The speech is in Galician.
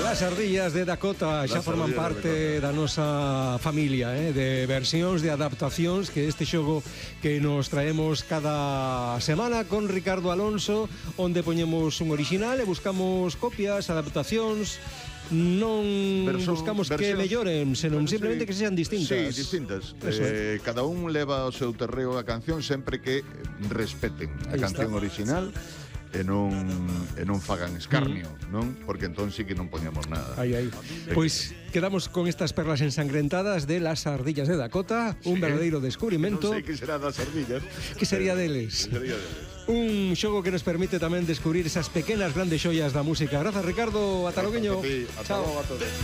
As ardillas de Dakota xa forman parte da nosa familia, de versións, de adaptacións, que este xogo que nos traemos cada semana con Ricardo Alonso, onde poñemos un original e buscamos copias, adaptacións. Non buscamos que melloren, senón simplemente que sean distintas. Sí, distintas. Cada un leva o seu terreo a canción sempre que respeten a canción original e non fagan escarnio, non? Porque entón sí que non poñamos nada. Pois quedamos con estas perlas ensangrentadas de Las ardillas de Dakota, un verdadeiro descubrimento. Non sei que será das ardillas. Que sería deles? Un xogo que nos permite tamén descubrir esas pequenas grandes xoias da música. Grazas, Ricardo. Ata logueño. Ata logo a todos.